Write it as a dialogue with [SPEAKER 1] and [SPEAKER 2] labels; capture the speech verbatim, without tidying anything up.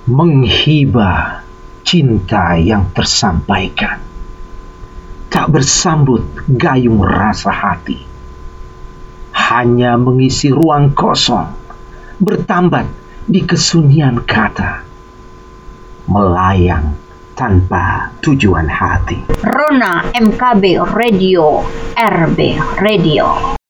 [SPEAKER 1] menghibah cinta yang tersampaikan, tak bersambut gayung rasa hati, hanya mengisi ruang kosong, bertambat di kesunyian kata, melayang tanpa tujuan hati.
[SPEAKER 2] Rona M K B Radio, R B Radio.